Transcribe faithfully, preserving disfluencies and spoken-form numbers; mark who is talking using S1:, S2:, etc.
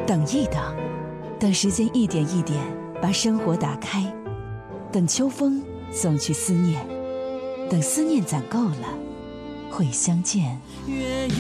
S1: 等一等，等时间一点一点把生活打开，等秋风送去思念，等思念攒够了，会相见。